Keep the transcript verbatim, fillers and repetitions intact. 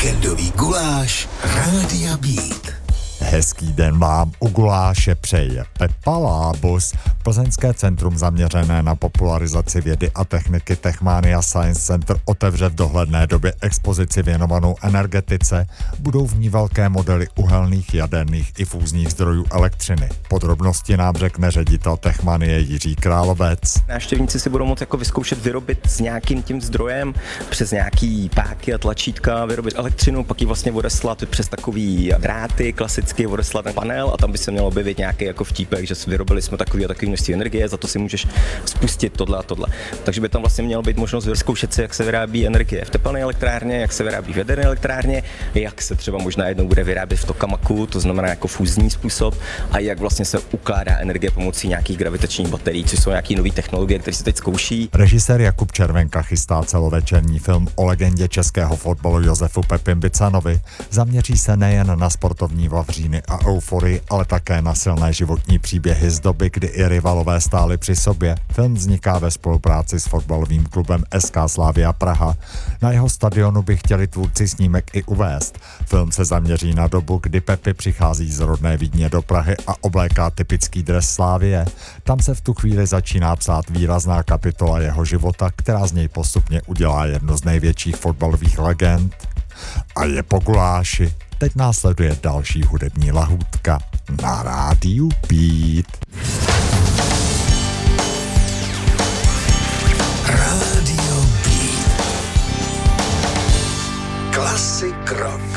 Víkendový guláš Rádia Beat. Hezký den vám u guláše přeje Pepa Lábus. Plzeňské centrum zaměřené na popularizaci vědy a techniky Techmania Science Center otevře v dohledné době expozici věnovanou energetice. Budou v ní velké modely uhelných, jaderných i fúzních zdrojů elektřiny. Podrobnosti nám řekne ředitel Techmanie Jiří Královec. Návštěvníci si budou moct jako vyzkoušet vyrobit s nějakým tím zdrojem přes nějaký páky a tlačítka, vyrobit elektřinu, pak ji vlastně odeslat přes takový dráty, klasicky odeslat ten panel a tam by se mělo objevit nějaký jako vtípek, že vyrobili jsme takový a takový množství energie, za to si můžeš spustit tohle a tohle. Takže by tam vlastně mělo být možnost vyzkoušet si, jak se vyrábí energie v tepelné elektrárně, jak se vyrábí v jaderné elektrárně, jak se třeba možná jednou bude vyrábět v tokamaku, to znamená jako fúzní způsob, a jak vlastně se ukládá energie pomocí nějakých gravitačních baterií, což jsou nějaké nové technologie, které se teď zkouší. Režisér Jakub Červenka chystá celovečerní film o legendě českého fotbalu Josefu Pepim Bicanovi. Zaměří se nejen na sportovní vavříny a euforii, ale také na silné životní příběhy z doby, kdy i rivalové stáli při sobě. Film vzniká ve spolupráci s fotbalovým klubem S K Slavia Praha. Na jeho stadionu by chtěli tvůrci snímek i uvést. Film se zaměří na dobu, kdy Pepi přichází z rodné Vídně do Prahy a obléká typický dres Slavie. Tam se v tu chvíli začíná psát výrazná kapitola jeho života, která z něj postupně udělá jednu z největších fotbalových legend. A je po guláši. Teď následuje další hudební lahůdka na Rádiu Beat. Rádio Beat. Klasik rock.